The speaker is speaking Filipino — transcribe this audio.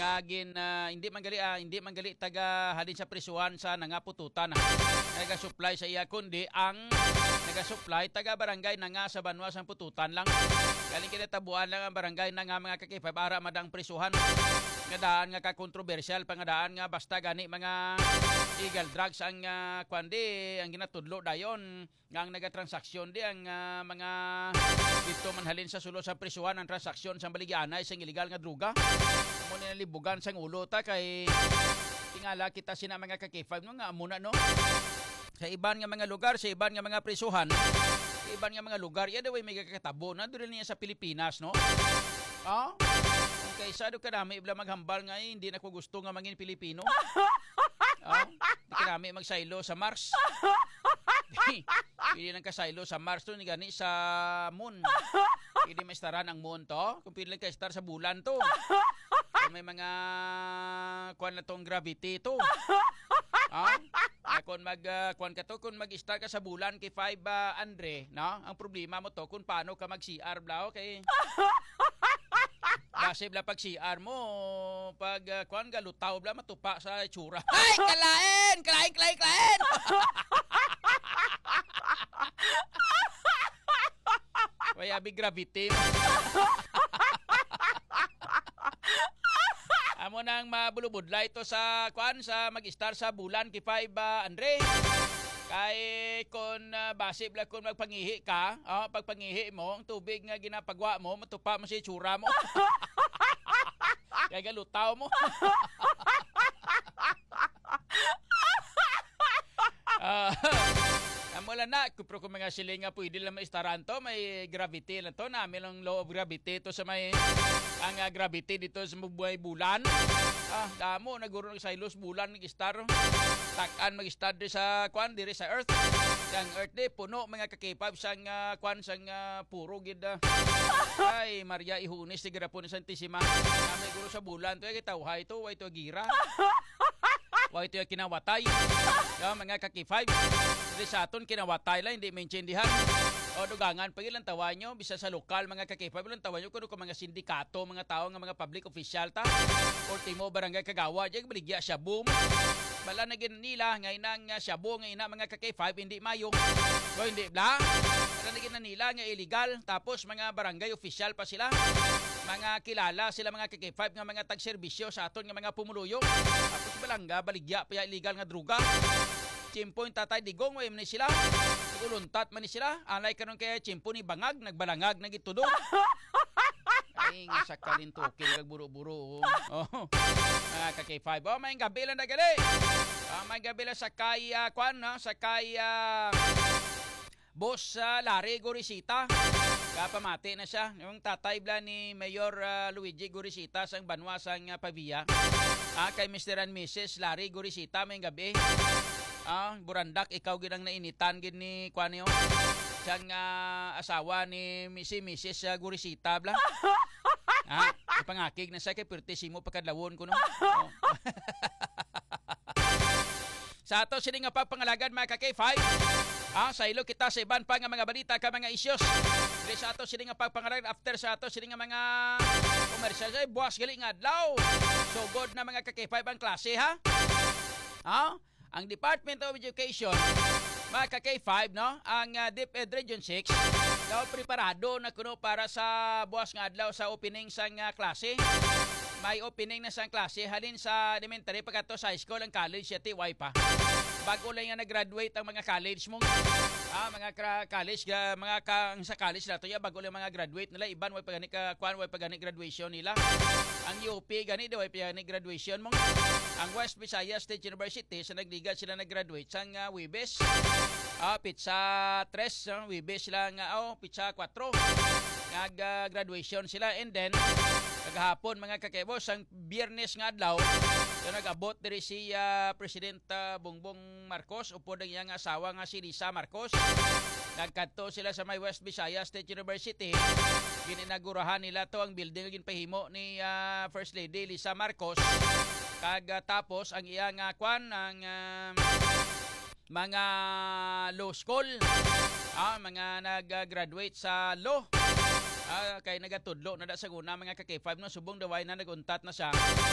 nga hindi man gali taga halin sa prisuhan sa nangapututan. Naga-supply sa iya kundi ang naga-supply taga barangay na nga sa banwa sang pututan lang. Galing kinatabuan lang ang barangay na nga mga kakipay para madang prisuhan. Nga daan nga ka-controversial, pangadaan nga basta gani mga illegal drugs ang kwandi ang ginatudlo dayon nga ang nagatransaksyon di ang mga dito manhalin sa sulod sa prisuhan ang transaksyon sa baligyanay sa illegal nga droga. Amo ni nalibugan sang ulo ta kay tingala kita sina mga kakipay nga amuna no. Sa iban nga mga lugar, sa iban nga mga prisuhan, sa iban nga mga lugar, yan daw ay may kakatabo na doon niya sa Pilipinas, no? Ah? Kung kaysa doon kanami, ibla maghambal nga hindi na ko gusto nga mangin Pilipino. Ah? Di kanami magsaylo sa Mars. Pili lang kasaylo sa Mars to, gani sa Moon. Pili maistaran ang Moon to, kung pili lang ka-star sa bulan to. Kung may mga kuwan na tong gravity to. Ah? Kung kung mag-start ka sa bulan kay 5 Andre, no? Ang problema mo to kung paano ka mag-CR bla okay. Kasi bla pag CR mo pag kuan galutaw bla matupa sa itsura. Ay, kalain. Kaya big gravity. Amo nang mabulubudla ito sa kuan sa mag-star sa bulan kay 5 Andre. Kay kon base bla kun magpangihi ka, pag pangihi mo, ang tubig nga ginapagwa mo, matupa mo sa itsura mo. Kaya galutaw mo. Amula na, kupro ko mga siling nga pwede lang maistaran to, may gravity lang to, namin lang law of gravity to sa may, ang gravity dito sa mabuhay bulan. Damo, naguro ng silos bulan, nag-star, takan mag-star sa kwan, diri sa Earth. Yang Earth di, puno, mga kakipab, sang kwan, sang puro, gida. Ay, Maria Ihunis, tigira po ni Santisima. Namin guro sa bulan, to, kitawhay to, way to, gira. Way to, kinawatay. Mga kaki-5. Hindi sa aton, kinawatay lang, hindi maintindihan. O dugangan, pag ilang tawa nyo, bisa sa lokal, mga kaki-5, ilang tawa nyo, kung mga sindikato, mga tao, mga public official ta, or timo, barangay kagawa, dyan, baligya siya, boom. Bala na nila, ngayon ang shabu, ngayon na mga kaki-5, hindi mayong. O hindi, bla. Bala na nila, nga illegal. Tapos, mga barangay official pa sila. Mga kilala sila, mga kaki-5, nga mga tag-serbisyo sa aton, nga mga pumuluyo. Tapos, balangga, baligya, pa illegal nga druga. Chimpo yung tatay digong, way man ni sila. Uluntat man ni sila. Alay karon kaya chimpo ni bangag, nagbalangag, nagitudong. Ay, nga sa kalintukin, kagburo-buro. Oh. Kaki-5. Oh, may gabi lang na gali. May gabi lang sa kaya, sa kaya Boss Larry Gorisita. Kapamati na siya. Yung tatay bla ni Mayor Luigi Gorisita sang banwa sang Pavia. Kay Mr. and Mrs. Larry Gorisita, may gabi. Burandak, ikaw ginang nainitan gin ni Kwanyo. Siyang asawa ni Mrs. Gorisita bla. Ipangakig na siya kay Pirtisimo pagkadlawon ko no. Sa ato sini nga pagpangalagan mga ka-K5. Sa ilo kita sa iban pa nga mga balita ka mga issues. Dili sa ato sini nga pagpangalagan after sa ato sini nga mga komersyal ay buwas gali nga adlaw. So good na mga ka-K5 ang klase ha. Ang Department of Education, mga ka-K5, no? Ang DepEd Region 6, daw preparado na kuno para sa buwas nga adlaw sa opening sang klase. May opening na sang klase halin sa elementary pagkato sa high school ang college yati way pa. Bago lang nga nag-graduate ang mga college mong mga college mga sa college nato ya bago lang mga graduate nila iban way pagani way pagani graduation nila. Ang UP gani way pagani graduation mong. Ang West Visayas State University sa nagliga sila nag-graduate sang Webes. Pizza 3, Webes sila nga pizza 4. Nag-graduation sila and then naghapon mga kakebos ang Biyernes nga adlaw so nag-abot diri si President Bongbong Marcos upod ang iyang asawa nga si Lisa Marcos. Nagkadto sila sa may West Visayas State University. Gininagurahan nila to ang building nga ginpahimo ni First Lady Lisa Marcos. Tapos ang iyang ang mga law school, mga nag-graduate sa law. Kay nagatudlo na da sa guna mga ka-K5 no subong daway na naguntat na siya